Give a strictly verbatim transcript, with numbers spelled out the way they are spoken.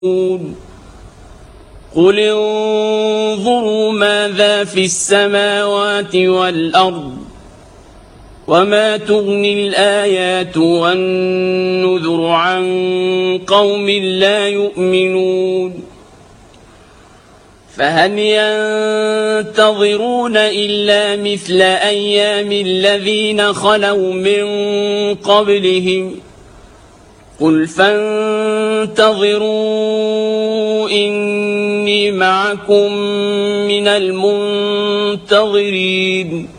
قل انظروا ماذا في السماوات والأرض وما تغني الآيات والنذر عن قوم لا يؤمنون فهل ينتظرون إلا مثل أيام الذين خلوا من قبلهم قل فانتظروا إني معكم من المنتظرين